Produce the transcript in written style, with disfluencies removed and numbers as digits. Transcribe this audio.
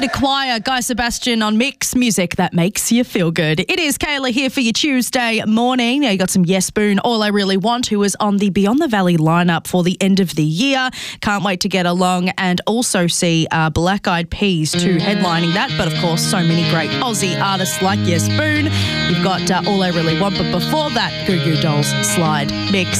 Bit of choir, Guy Sebastian on Mix, music that makes you feel good. It is Kayla here for your Tuesday morning. Now you got some Yes Boone, All I Really Want, who is on the Beyond the Valley lineup for the end of the year. Can't wait to get along and also see Black Eyed Peas too headlining that. But of course, so many great Aussie artists like Yes Boone. You've got All I Really Want, but before that, Goo Goo Dolls, Slide, Mix.